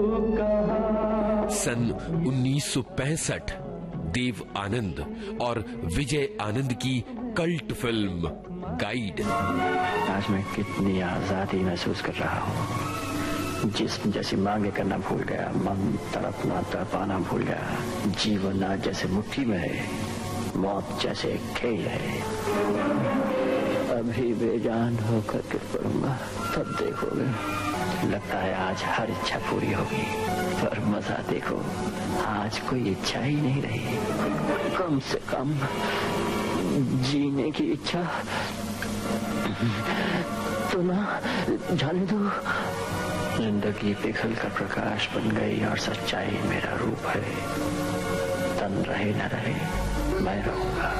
सन 1965 देव आनंद और विजय आनंद की cult film guide. आज मैं कितनी आजादी महसूस कर रहा हूँ। जिस्म जैसी मांगे करना भूल गया, मन तड़पना तड़पाना भूल गया। जीवन आज जैसे मुट्ठी में है, मौत जैसे खेल है। अभी बेजान होकर के पड़ूंगा, तब देखोगे। लगता है आज हर इच्छा पूरी होगी, पर मजा देखो, आज कोई इच्छा ही नहीं रही। कम से कम जीने की इच्छा तो ना जाने दो। जिंदगी पिघल कर प्रकाश बन गई और सच्चाई मेरा रूप है। तन रहे न रहे, मैं रहूंगा।